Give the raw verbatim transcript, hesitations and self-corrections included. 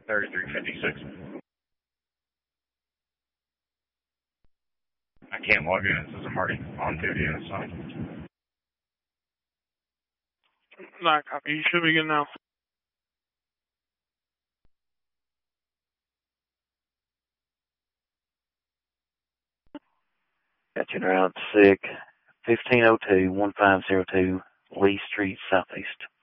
thirty-three fifty-six. I can't log in. It says I'm already on duty and it's not. Not copy. You should be good now. Got you around sick. fifteen oh two, one five zero two Lee Street, Southeast.